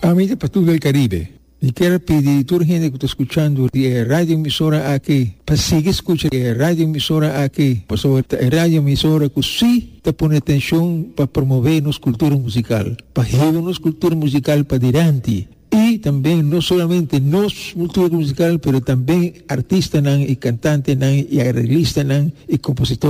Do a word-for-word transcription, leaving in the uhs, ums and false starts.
Amiga Pastor del Caribe, y quiero pedir a toda la gente que está escuchando la radio emisora aquí, para seguir escuchando la radio emisora aquí, por sobre la radio emisora que sí te pone atención para promover nuestra cultura musical, para llevar nuestra cultura musical para adelante. Y también no solamente nuestra cultura musical, pero también artistas y cantantes y arreglistas y compositores.